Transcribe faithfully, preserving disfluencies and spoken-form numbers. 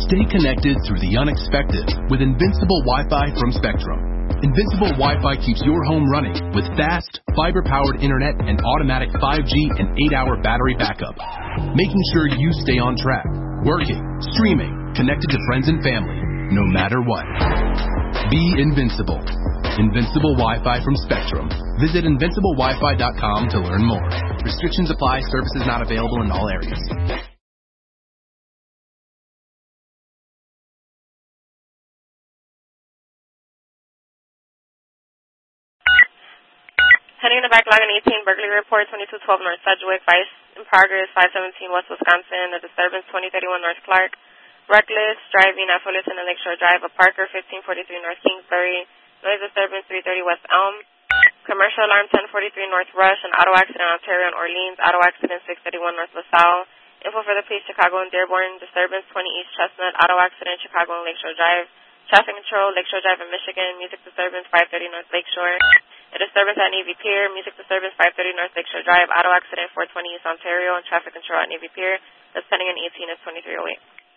Stay connected through the unexpected with Invincible Wi-Fi from Spectrum. Invincible Wi-Fi keeps your home running with fast, fiber-powered internet and automatic five G and eight hour battery backup, making sure you stay on track, working, streaming, connected to friends and family, no matter what. Be invincible. Invincible Wi-Fi from Spectrum. Visit invincible wi fi dot com to learn more. Restrictions apply. Services not available in all areas. Heading in the back line on eighteen, Berkeley Report, twenty-two twelve North Sedgwick, Vice in progress, five seventeen West Wisconsin, a disturbance, twenty thirty-one North Clark, reckless, driving at Fullerton and Lakeshore Drive, a Parker, fifteen forty-three North Kingsbury, noise disturbance, three thirty West Elm, commercial alarm, ten forty-three North Rush, an auto accident on Ontario and Orleans, auto accident, six thirty-one North LaSalle, info for the police, Chicago and Dearborn, disturbance, twenty East Chestnut, auto accident, Chicago and Lakeshore Drive, traffic control, Lakeshore Drive in Michigan, music disturbance, five thirty North Lakeshore, a disturbance at Navy Pier, music disturbance five thirty North Lakeshore Drive, auto accident four twenty East Ontario, and traffic control at Navy Pier. That's pending in eighteen is twenty-three oh eight.